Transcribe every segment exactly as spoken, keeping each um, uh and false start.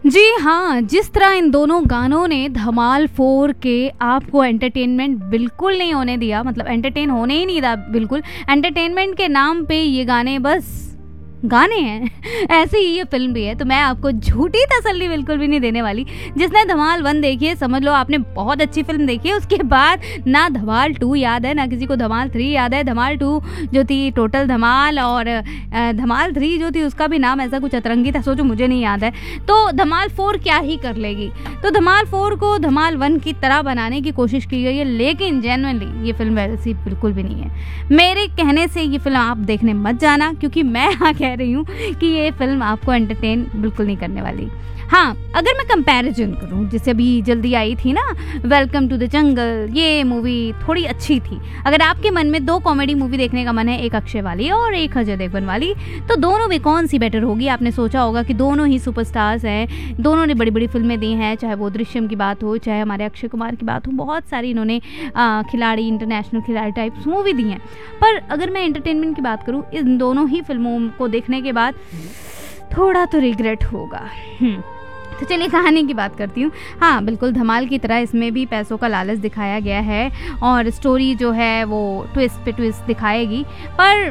जी हाँ, जिस तरह इन दोनों गानों ने धमाल फोर के आपको एंटरटेनमेंट बिल्कुल नहीं होने दिया, मतलब एंटरटेन होने ही नहीं दिया बिल्कुल। एंटरटेनमेंट के नाम पे ये गाने बस गाने हैं, ऐसे ही ये फिल्म भी है। तो मैं आपको झूठी तसल्ली बिल्कुल भी नहीं देने वाली। जिसने धमाल वन देखी है समझ लो आपने बहुत अच्छी फिल्म देखी है। उसके बाद ना धमाल टू याद है, ना किसी को धमाल थ्री याद है। धमाल टू जो थी टोटल धमाल, और धमाल थ्री जो थी उसका भी नाम ऐसा कुछ अतरंगी था, सोचो मुझे नहीं याद है। तो धमाल फोर क्या ही कर लेगी। तो धमाल फोर को धमाल वन की तरह बनाने की कोशिश की गई है, लेकिन जेन्युइनली ये फिल्म वैसी बिल्कुल भी नहीं है। मेरे कहने से ये फिल्म आप देखने मत जाना, क्योंकि मैं हाँ कह रही हूँ कि ये फिल्म आपको एंटरटेन बिल्कुल नहीं करने वाली। हाँ, अगर मैं कंपैरिजन करूँ, जैसे अभी जल्दी आई थी ना वेलकम टू द जंगल, ये मूवी थोड़ी अच्छी थी। अगर आपके मन में दो कॉमेडी मूवी देखने का मन है, एक अक्षय वाली और एक अजय देवगन वाली, तो दोनों में कौन सी बेटर होगी? आपने सोचा होगा कि दोनों ही सुपरस्टार्स हैं, दोनों ने बड़ी बड़ी फिल्में दी हैं, चाहे वो दृश्यम की बात हो, चाहे हमारे अक्षय कुमार की बात हो, बहुत सारी इन्होंने खिलाड़ी, इंटरनेशनल खिलाड़ी टाइप्स मूवी दी हैं। पर अगर मैं एंटरटेनमेंट की बात करूँ, इन दोनों ही फिल्मों को देखने के बाद थोड़ा तो रिग्रेट होगा। तो चलिए कहानी की बात करती हूँ। हाँ, बिल्कुल धमाल की तरह इसमें भी पैसों का लालच दिखाया गया है, और स्टोरी जो है वो ट्विस्ट पे ट्विस्ट दिखाएगी, पर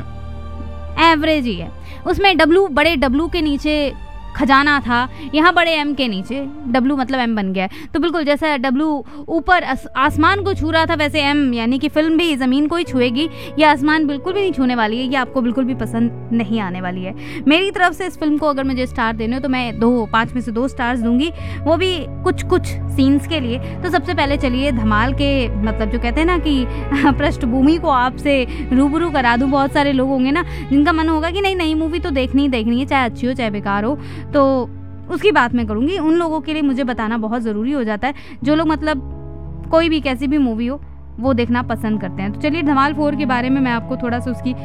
एवरेज ही है। उसमें डब्लू, बड़े डब्लू के नीचे खजाना था, यहाँ बड़े एम के नीचे डब्लू मतलब एम बन गया है। तो बिल्कुल जैसा डब्लू ऊपर आसमान को छू रहा था, वैसे एम यानी कि फिल्म भी ज़मीन को ही छुएगी। ये आसमान बिल्कुल भी नहीं छूने वाली है, ये आपको बिल्कुल भी पसंद नहीं आने वाली है। मेरी तरफ से इस फिल्म को अगर मुझे स्टार देने हो तो मैं दो पाँच में से दो स्टार्स दूंगी, वो भी कुछ कुछ सीन्स के लिए। तो सबसे पहले चलिए धमाल के, मतलब जो कहते हैं ना कि पृष्ठभूमि को आपसे रूबरू करा दूँ। बहुत सारे लोग होंगे ना जिनका मन होगा कि नहीं नई मूवी तो देखनी ही देखनी है, चाहे अच्छी हो चाहे बेकार हो, तो उसकी बात मैं करूँगी। उन लोगों के लिए मुझे बताना बहुत ज़रूरी हो जाता है, जो लोग मतलब कोई भी कैसी भी मूवी हो वो देखना पसंद करते हैं। तो चलिए धमाल फोर के बारे में मैं आपको थोड़ा सा उसकी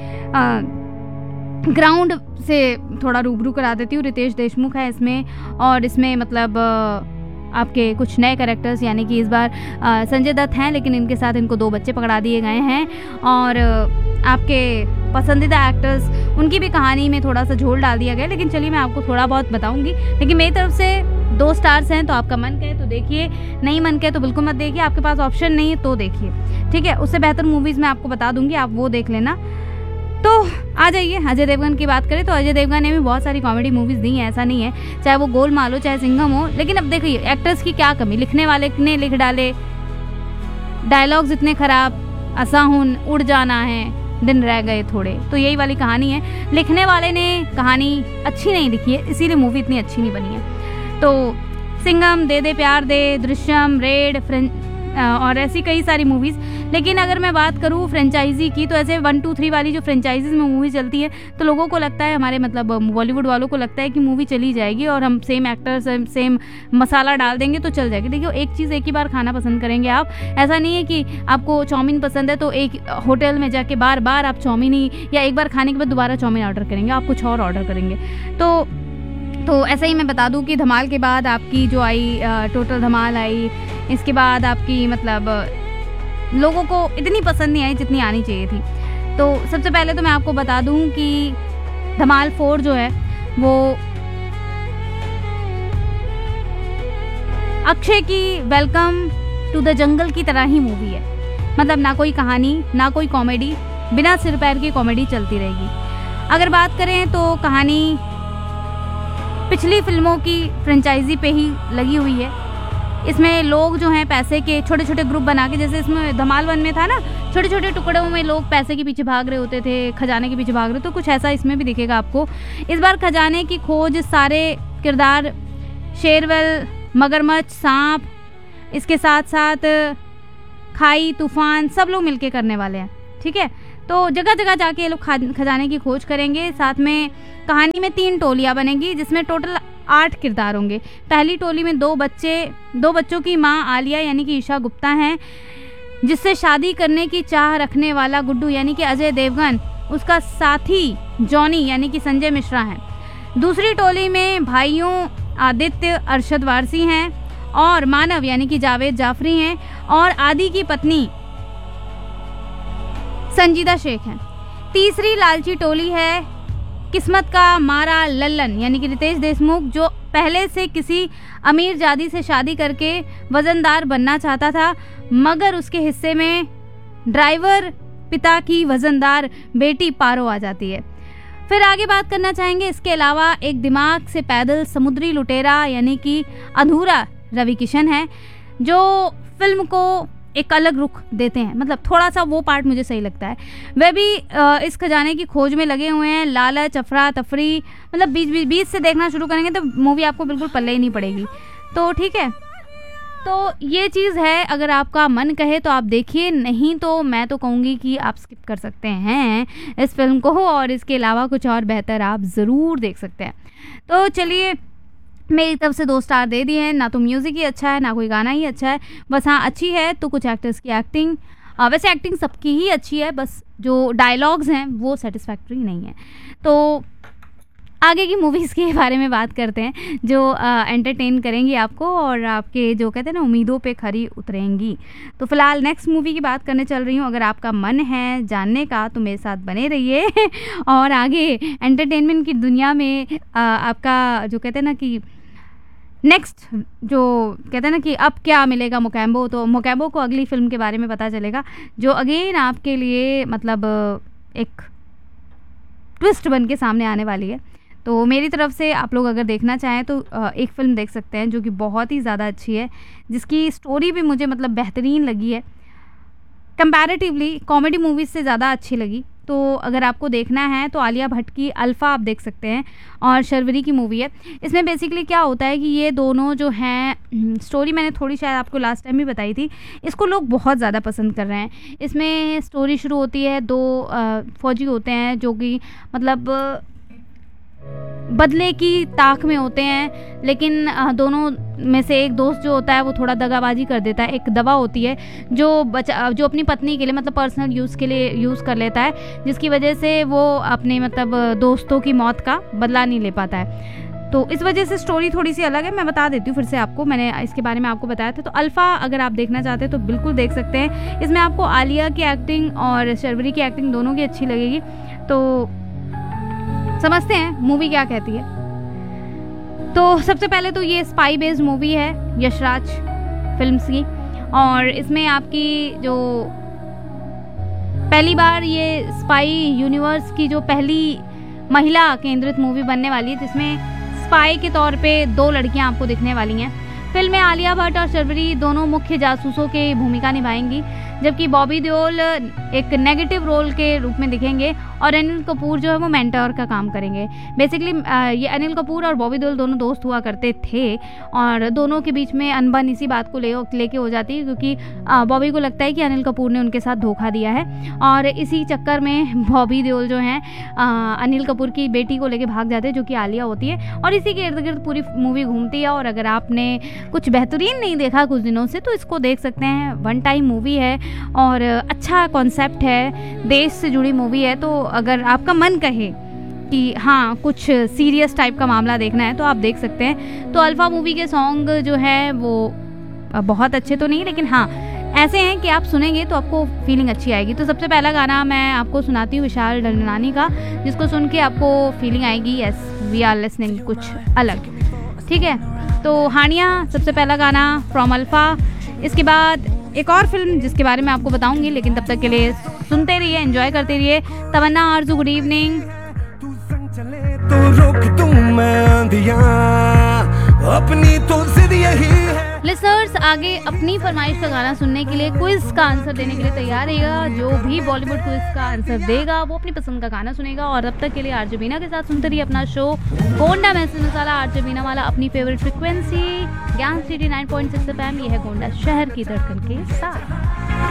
ग्राउंड से थोड़ा रूबरू करा देती हूँ। रितेश देशमुख है इसमें, और इसमें मतलब आ, आपके कुछ नए कैरेक्टर्स, यानी कि इस बार आ, संजय दत्त हैं, लेकिन इनके साथ इनको दो बच्चे पकड़ा दिए गए हैं। और आपके पसंदीदा एक्टर्स, उनकी भी कहानी में थोड़ा सा झोल डाल दिया गया। लेकिन चलिए मैं आपको थोड़ा बहुत बताऊंगी, लेकिन मेरी तरफ से दो स्टार्स हैं। तो आपका मन कहे तो देखिए, नहीं मन कहे तो बिल्कुल मत देखिए। आपके पास ऑप्शन नहीं है तो देखिए, ठीक है। उससे बेहतर मूवीज़ मैं आपको बता दूंगी, आप वो देख लेना। तो आ जाइए अजय देवगन की बात करें तो अजय देवगन ने भी बहुत सारी कॉमेडी मूवीज़ दी हैं, ऐसा नहीं है, चाहे वो गोलमाल हो चाहे सिंघम हो। लेकिन अब देखिए एक्टर्स की क्या कमी, लिखने वाले ने लिख डाले, डायलॉग्स इतने खराब, असाहुन, उड़ जाना है, दिन रह गए थोड़े, तो यही वाली कहानी है। लिखने वाले ने कहानी अच्छी नहीं लिखी है, इसीलिए मूवी इतनी अच्छी नहीं बनी है। तो सिंघम, दे दे प्यार दे, दृश्यम, रेड, फ्रेंच और ऐसी कई सारी मूवीज़। लेकिन अगर मैं बात करूँ फ्रेंचाइजी की, तो ऐसे वन टू थ्री वाली जो फ्रेंचाइजीज में मूवी चलती है, तो लोगों को लगता है, हमारे मतलब बॉलीवुड वालों को लगता है कि मूवी चली जाएगी और हम सेम एक्टर सेम मसाला डाल देंगे तो चल जाएगी। देखिए एक चीज़ एक ही बार खाना पसंद करेंगे आप, ऐसा नहीं है कि आपको चाउमीन पसंद है तो एक होटल में जाके बार बार आप चाउमीन ही, या एक बार खाने के बाद दोबारा चाउमीन ऑर्डर करेंगे, आप कुछ और ऑर्डर करेंगे। तो तो ऐसा ही मैं बता दूं कि धमाल के बाद आपकी जो आई टोटल धमाल आई, इसके बाद आपकी मतलब लोगों को इतनी पसंद नहीं आई जितनी आनी चाहिए थी। तो सबसे पहले तो मैं आपको बता दूं कि धमाल फोर जो है वो अक्षय की वेलकम टू द जंगल की तरह ही मूवी है। मतलब ना कोई कहानी, ना कोई कॉमेडी, बिना सिर पैर की कॉमेडी चलती रहेगी। अगर बात करें तो कहानी पिछली फिल्मों की फ्रेंचाइजी पे ही लगी हुई है। इसमें लोग जो हैं पैसे के छोटे छोटे ग्रुप बना के, जैसे इसमें धमाल वन में था ना, छोटे छोटे टुकड़ों में लोग पैसे के पीछे भाग रहे होते थे, खजाने के पीछे भाग रहे, तो कुछ ऐसा इसमें भी दिखेगा आपको। इस बार खजाने की खोज सारे किरदार, शेरवेल, मगरमच्छ, सांप, इसके साथ साथ खाई, तूफान, सब लोग मिलके करने वाले हैं, ठीक है। तो जगह जगह जाके ये लोग खजाने की खोज करेंगे। साथ में कहानी में तीन टोलियां बनेंगी, जिसमें टोटल आठ किरदार होंगे। पहली टोली में दो बच्चे, दो बच्चों की मां आलिया यानी कि ईशा गुप्ता हैं, जिससे शादी करने की चाह रखने वाला गुड्डू यानी कि अजय देवगन, उसका साथी जॉनी यानी कि संजय मिश्रा हैं। दूसरी टोली में भाइयों आदित्य, अरशद वारसी हैं, और मानव यानी कि जावेद जाफरी हैं, और आदि की पत्नी संजीदा शेख हैं। तीसरी लालची टोली है किस्मत का मारा लल्लन यानी कि रितेश देशमुख, जो पहले से किसी अमीर जादी से शादी करके वजनदार बनना चाहता था, मगर उसके हिस्से में ड्राइवर पिता की वजनदार बेटी पारो आ जाती है। फिर आगे बात करना चाहेंगे इसके अलावा एक दिमाग से पैदल समुद्री लुटेरा यानी कि अधूरा रवि किशन है, जो फिल्म को एक अलग रुख देते हैं। मतलब थोड़ा सा वो पार्ट मुझे सही लगता है। वह भी इस खजाने की खोज में लगे हुए हैं। लालच, अफरा तफरी, मतलब बीच बीच बीच से देखना शुरू करेंगे तो मूवी आपको बिल्कुल पल्ले ही नहीं पड़ेगी। तो ठीक है, तो ये चीज़ है, अगर आपका मन कहे तो आप देखिए, नहीं तो मैं तो कहूँगी कि आप स्किप कर सकते हैं इस फिल्म को, और इसके अलावा कुछ और बेहतर आप ज़रूर देख सकते हैं। तो चलिए, मेरी तरफ से दो स्टार दे दिए हैं। ना तो म्यूज़िक ही अच्छा है, ना कोई गाना ही अच्छा है, बस हाँ अच्छी है तो कुछ एक्टर्स की एक्टिंग, वैसे एक्टिंग सबकी ही अच्छी है, बस जो डायलॉग्स हैं वो सेटिस्फैक्ट्री नहीं है। तो आगे की मूवीज़ के बारे में बात करते हैं जो एंटरटेन करेंगी आपको और आपके जो कहते हैं ना उम्मीदों पे खरी उतरेंगी। तो फिलहाल नेक्स्ट मूवी की बात करने चल रही हूँ। अगर आपका मन है जानने का तो मेरे साथ बने रहिए और आगे एंटरटेनमेंट की दुनिया में आ, आपका जो कहते हैं ना कि नेक्स्ट जो कहते हैं ना कि अब क्या मिलेगा मोकैम्बो, तो मोकैम्बो को अगली फिल्म के बारे में पता चलेगा जो अगेन आपके लिए मतलब एक ट्विस्ट बन के सामने आने वाली है। तो मेरी तरफ से आप लोग अगर देखना चाहें तो एक फ़िल्म देख सकते हैं जो कि बहुत ही ज़्यादा अच्छी है, जिसकी स्टोरी भी मुझे मतलब बेहतरीन लगी है, कंपैरेटिवली कॉमेडी मूवीज़ से ज़्यादा अच्छी लगी। तो अगर आपको देखना है तो आलिया भट्ट की अल्फ़ा आप देख सकते हैं और शर्वरी की मूवी है। इसमें बेसिकली क्या होता है कि ये दोनों जो हैं, स्टोरी मैंने थोड़ी शायद आपको लास्ट टाइम भी बताई थी, इसको लोग बहुत ज़्यादा पसंद कर रहे हैं। इसमें स्टोरी शुरू होती है, दो फौजी होते हैं जो कि मतलब बदले की ताक में होते हैं, लेकिन दोनों में से एक दोस्त जो होता है वो थोड़ा दगाबाजी कर देता है। एक दवा होती है जो बचा जो अपनी पत्नी के लिए मतलब पर्सनल यूज़ के लिए यूज़ कर लेता है, जिसकी वजह से वो अपने मतलब दोस्तों की मौत का बदला नहीं ले पाता है। तो इस वजह से स्टोरी थोड़ी सी अलग है। मैं बता देती हूँ फिर से आपको, मैंने इसके बारे में आपको बताया था। तो अल्फ़ा अगर आप देखना चाहते हैं तो बिल्कुल देख सकते हैं। इसमें आपको आलिया की एक्टिंग और शर्वरी की एक्टिंग दोनों की अच्छी लगेगी। तो समझते हैं मूवी क्या कहती है। तो सबसे पहले तो ये स्पाई बेस्ड मूवी है यशराज फिल्म्स की, और इसमें आपकी जो पहली बार ये स्पाई यूनिवर्स की जो पहली महिला केंद्रित मूवी बनने वाली है, जिसमें स्पाई के तौर पे दो लड़कियां आपको दिखने वाली हैं। फिल्म में आलिया भट्ट और शर्वरी दोनों मुख्य जासूसों की भूमिका निभाएंगी, जबकि बॉबी देओल एक नेगेटिव रोल के रूप में दिखेंगे और अनिल कपूर जो है वो मेंटर का काम करेंगे। बेसिकली ये अनिल कपूर और बॉबी देओल दोनों दोस्त हुआ करते थे और दोनों के बीच में अनबन इसी बात को ले लेके हो जाती है, क्योंकि बॉबी को लगता है कि अनिल कपूर ने उनके साथ धोखा दिया है, और इसी चक्कर में बॉबी देओल जो हैं अनिल कपूर की बेटी को लेके भाग जाते हैं जो कि आलिया होती है, और इसी के इर्द गिर्द पूरी मूवी घूमती है। और अगर आपने कुछ बेहतरीन नहीं देखा कुछ दिनों से तो इसको देख सकते हैं। वन टाइम मूवी है और अच्छा कॉन्सेप्ट है, देश से जुड़ी मूवी है। तो अगर आपका मन कहे कि हाँ कुछ सीरियस टाइप का मामला देखना है तो आप देख सकते हैं। तो अल्फ़ा मूवी के सॉन्ग जो है वो बहुत अच्छे तो नहीं, लेकिन हाँ ऐसे हैं कि आप सुनेंगे तो आपको फीलिंग अच्छी आएगी। तो सबसे पहला गाना मैं आपको सुनाती हूँ विशाल डंडनानी का, जिसको सुन के आपको फीलिंग आएगी यस वी आर लिसनिंग कुछ अलग। ठीक है, तो हानिया सबसे पहला गाना फ्रॉम अल्फ़ा। इसके बाद एक और फिल्म जिसके बारे में आपको बताऊंगी, लेकिन तब तक के लिए सुनते रहिए, एंजॉय करते रहिए। तमन्ना आरज़ू, गुड इवनिंग। तो रोक दूं मैं आंधियां, अपनी तो जिद यही है। लिसनर्स आगे अपनी फरमाइश का गाना सुनने के लिए, क्विज का आंसर देने के लिए तैयार रहेगा। जो भी बॉलीवुड क्विज का आंसर देगा वो अपनी पसंद का गाना सुनेगा। और अब तक के लिए आरजे बीना के साथ सुनते रहिए अपना शो गोंडा मैसेज मसाला, आरजे बीना वाला अपनी फेवरेट फ्रिक्वेंसी ज्ञान city nine point six F M. ये है गोंडा शहर की धड़कन के साथ।